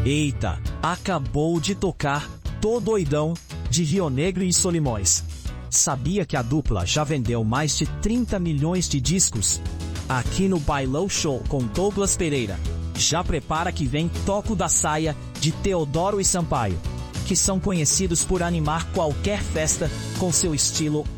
Eita, acabou de tocar Tô Doidão, de Rio Negro e Solimões. Sabia que a dupla já vendeu mais de 30 milhões de discos? Aqui no Bailão Show com Douglas Pereira. Já prepara que vem Toco da Saia, de Teodoro e Sampaio, que são conhecidos por animar qualquer festa com seu estilo